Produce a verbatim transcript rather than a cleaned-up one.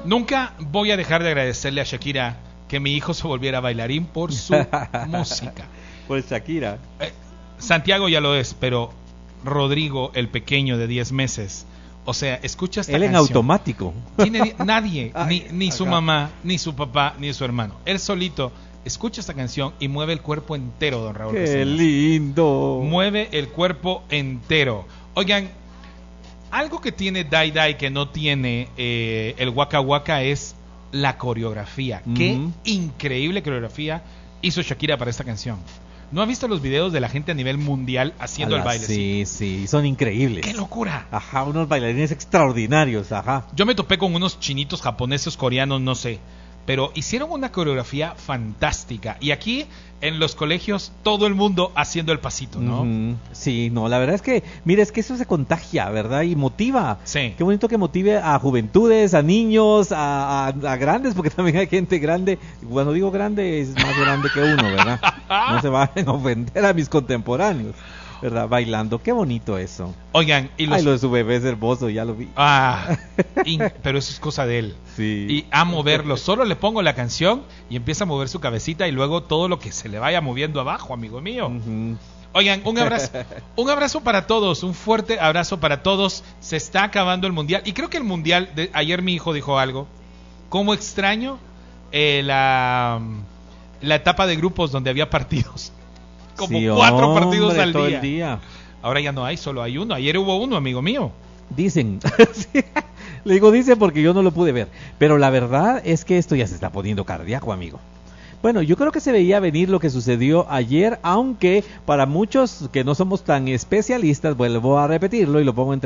Nunca voy a dejar de agradecerle a Shakira que mi hijo se volviera bailarín por su música. Por Shakira. Eh, Santiago ya lo es, pero Rodrigo, el pequeño de diez meses, o sea, escucha esta Él en canción. automático. Tiene nadie, Ay, ni, ni su acá. mamá, ni su papá, ni su hermano. Él solito escucha esta canción y mueve el cuerpo entero, don Raúl. Qué Castañeda. lindo. Mueve el cuerpo entero. Oigan, algo que tiene Dai Dai que no tiene eh, el Waka Waka es la coreografía. Uh-huh. Qué increíble coreografía hizo Shakira para esta canción. ¿No has visto los videos de la gente a nivel mundial haciendo Ala, el baile? Sí, sí, son increíbles. ¡Qué locura! Ajá, unos bailarines extraordinarios, ajá. Yo me topé con unos chinitos, japoneses, coreanos, no sé, pero hicieron una coreografía fantástica. Y aquí en los colegios todo el mundo haciendo el pasito, ¿no? Uh-huh. Sí, no, la verdad es que, mira, es que eso se contagia, ¿verdad? Y motiva. Sí. Qué bonito que motive a juventudes, a niños, a, a, a grandes, porque también hay gente grande. Cuando digo grande, es más grande que uno, ¿verdad? No se vayan a ofender a mis contemporáneos, ¿verdad? Bailando, qué bonito eso. Oigan, y los... Ay, lo de su bebé es hermoso, ya lo vi. Ah, in... pero eso es cosa de él. Sí. Y amo verlo. Solo le pongo la canción y empieza a mover su cabecita y luego todo lo que se le vaya moviendo abajo, amigo mío. Uh-huh. Oigan, un abrazo, un abrazo para todos, un fuerte abrazo para todos. Se está acabando el mundial y creo que el mundial, de... ayer mi hijo dijo algo. ¿Cómo extraño eh, la, la etapa de grupos donde había partidos? Como sí, cuatro hombre, partidos al todo día. el día. Ahora ya no hay, solo hay uno. Ayer hubo uno, amigo mío. Dicen, sí. Le digo dicen porque yo no lo pude ver, pero la verdad es que esto ya se está poniendo cardíaco, amigo. Bueno, yo creo que se veía venir lo que sucedió ayer, aunque para muchos que no somos tan especialistas, vuelvo a repetirlo y lo pongo en